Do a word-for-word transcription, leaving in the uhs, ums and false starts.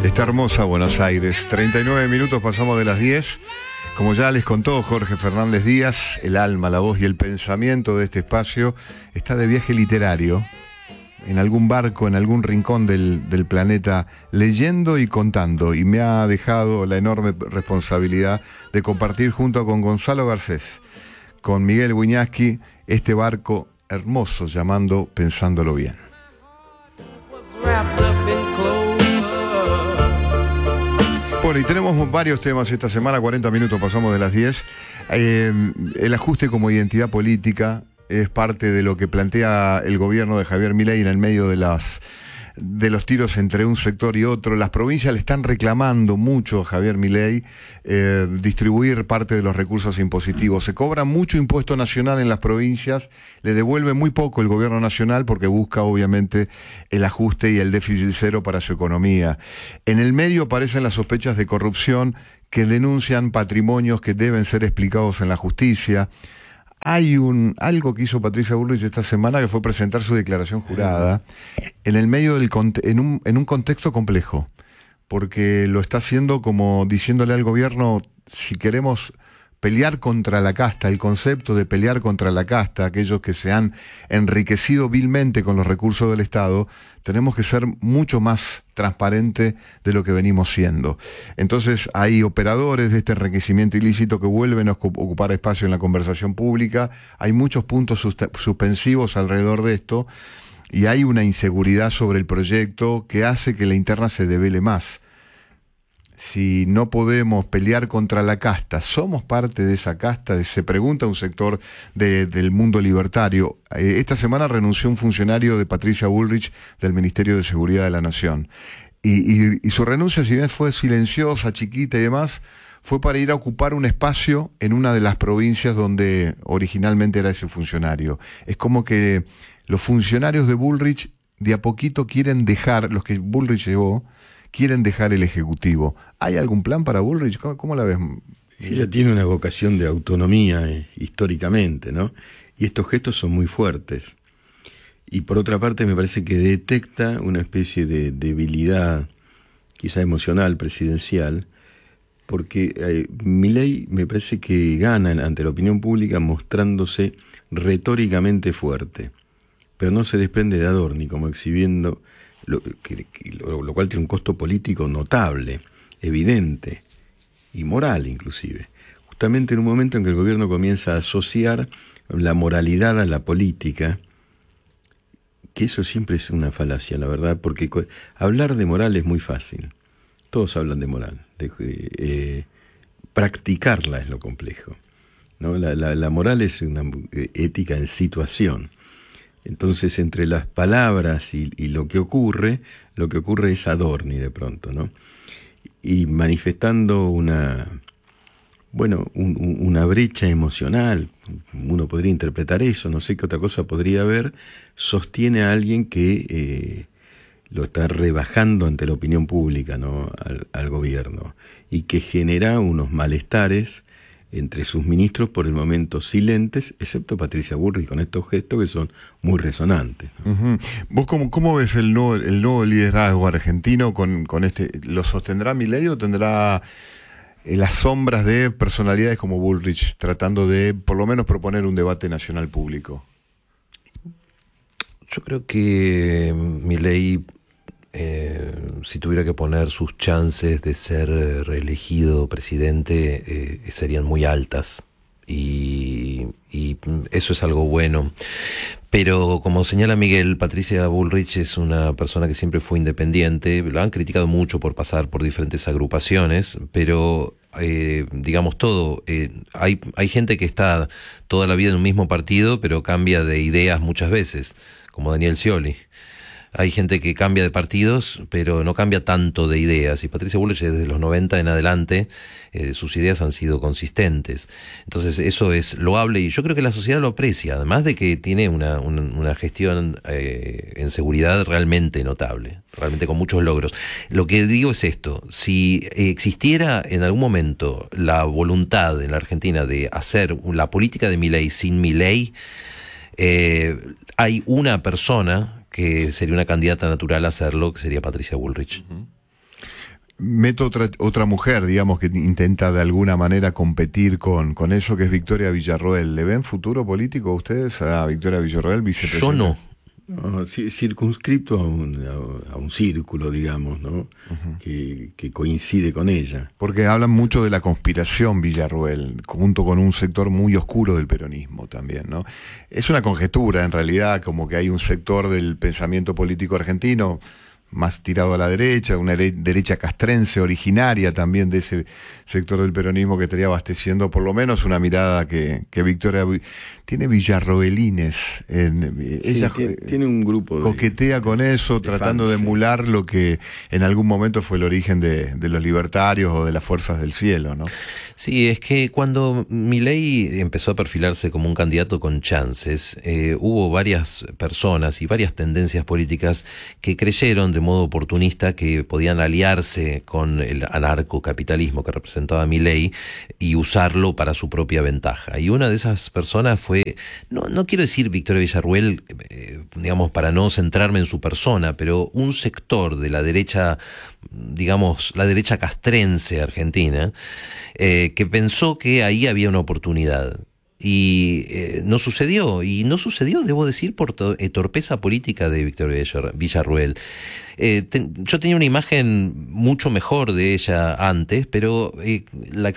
Está hermosa Buenos Aires. treinta y nueve minutos pasamos de las diez. Como ya les contó Jorge Fernández Díaz, el alma, la voz y el pensamiento de este espacio está de viaje literario en algún barco, en algún rincón del, del planeta, leyendo y contando, y me ha dejado la enorme responsabilidad de compartir junto con Gonzalo Garcés, con Miguel Wiñaski, este barco hermoso llamando Pensándolo Bien. Bueno, y tenemos varios temas esta semana, cuarenta minutos pasamos de las diez. Eh, el ajuste como identidad política es parte de lo que plantea el gobierno de Javier Milei en el medio de las de los tiros entre un sector y otro. Las provincias le están reclamando mucho a Javier Milei eh, distribuir parte de los recursos impositivos. Se cobra mucho impuesto nacional en las provincias, le devuelve muy poco el gobierno nacional porque busca obviamente el ajuste y el déficit cero para su economía. En el medio aparecen las sospechas de corrupción que denuncian patrimonios que deben ser explicados en la justicia. Hay un algo que hizo Patricia Bullrich esta semana, que fue presentar su declaración jurada en el medio del en un en un contexto complejo, porque lo está haciendo como diciéndole al gobierno: si queremos pelear contra la casta, el concepto de pelear contra la casta, aquellos que se han enriquecido vilmente con los recursos del Estado, tenemos que ser mucho más transparente de lo que venimos siendo. Entonces hay operadores de este enriquecimiento ilícito que vuelven a ocupar espacio en la conversación pública, hay muchos puntos suspensivos alrededor de esto, y hay una inseguridad sobre el proyecto que hace que la interna se devele más. Si no podemos pelear contra la casta, ¿somos parte de esa casta? Se pregunta un sector de, del mundo libertario. Eh, esta semana renunció un funcionario de Patricia Bullrich del Ministerio de Seguridad de la Nación. Y, y, y su renuncia, si bien fue silenciosa, chiquita y demás, fue para ir a ocupar un espacio en una de las provincias donde originalmente era ese funcionario. Es como que los funcionarios de Bullrich de a poquito quieren dejar, los que Bullrich llevó, quieren dejar el Ejecutivo. ¿Hay algún plan para Bullrich? ¿Cómo, cómo la ves? Ella tiene una vocación de autonomía eh, históricamente, ¿no? Y estos gestos son muy fuertes. Y por otra parte me parece que detecta una especie de debilidad, quizá emocional, presidencial, porque eh, Milei me parece que gana ante la opinión pública mostrándose retóricamente fuerte, pero no se desprende de Adorni, como exhibiendo Lo, que, que, lo, lo cual tiene un costo político notable, evidente y moral inclusive. Justamente en un momento en que el gobierno comienza a asociar la moralidad a la política, que eso siempre es una falacia, la verdad, porque hablar de moral es muy fácil. Todos hablan de moral. De, eh, practicarla es lo complejo, ¿no? La, la, la moral es una ética en situación. Entonces, entre las palabras y, y lo que ocurre, lo que ocurre es Adorni de pronto, ¿no? Y manifestando una, bueno, un, un, una brecha emocional, uno podría interpretar eso, no sé qué otra cosa podría haber, sostiene a alguien que eh, lo está rebajando ante la opinión pública, ¿no? Al, al gobierno, y que genera unos malestares entre sus ministros por el momento silentes, excepto Patricia Bullrich con estos gestos que son muy resonantes, ¿no? Uh-huh. ¿Vos cómo, cómo ves el nuevo, el nuevo liderazgo argentino con, con este? ¿Lo sostendrá Milei o tendrá eh, las sombras de personalidades como Bullrich tratando de por lo menos proponer un debate nacional público? Yo creo que Milei, Eh, si tuviera que poner sus chances de ser reelegido presidente, eh, serían muy altas, y, y eso es algo bueno. Pero como señala Miguel, Patricia Bullrich es una persona que siempre fue independiente. Lo han criticado mucho por pasar por diferentes agrupaciones, pero eh, digamos todo, eh, hay, hay gente que está toda la vida en un mismo partido, pero cambia de ideas muchas veces, como Daniel Scioli. Hay gente que cambia de partidos, pero no cambia tanto de ideas. Y Patricia Bullrich, desde los noventa en adelante, eh, sus ideas han sido consistentes. Entonces, eso es loable y yo creo que la sociedad lo aprecia, además de que tiene una, una, una gestión eh, en seguridad realmente notable, realmente con muchos logros. Lo que digo es esto: si existiera en algún momento la voluntad en la Argentina de hacer la política de Milei sin Milei, eh, hay una persona que sería una candidata natural a hacerlo, que sería Patricia Bullrich. Uh-huh. meto otra, otra mujer, digamos, que intenta de alguna manera competir con, con eso, que es Victoria Villarroel. ¿Le ven futuro político ustedes a Victoria Villarroel, vicepresidenta? Yo no. No, circunscripto a un, a, a un círculo, digamos, ¿no? Uh-huh. que, que coincide con ella. Porque hablan mucho de la conspiración Villarroel, junto con un sector muy oscuro del peronismo también, ¿no? Es una conjetura, en realidad, como que hay un sector del pensamiento político argentino más tirado a la derecha, una derecha castrense originaria también de ese sector del peronismo que estaría abasteciendo por lo menos una mirada que, que Victoria tiene villarroelines. En, sí, ella tiene, tiene un grupo de, coquetea con eso, de tratando fans, de emular sí. lo que en algún momento fue el origen de, de los libertarios o de las fuerzas del cielo, ¿no? Sí, es que cuando Milei empezó a perfilarse como un candidato con chances, eh, hubo varias personas y varias tendencias políticas que creyeron de modo oportunista que podían aliarse con el anarcocapitalismo que representaba Milei y usarlo para su propia ventaja. Y una de esas personas fue, no, no quiero decir Victoria Villarroel, eh, digamos, para no centrarme en su persona, pero un sector de la derecha, digamos, la derecha castrense argentina, eh, que pensó que ahí había una oportunidad. Y eh, no sucedió, y no sucedió, debo decir, por to- eh, torpeza política de Victoria Villarroel. Eh, te- yo tenía una imagen mucho mejor de ella antes, pero eh, la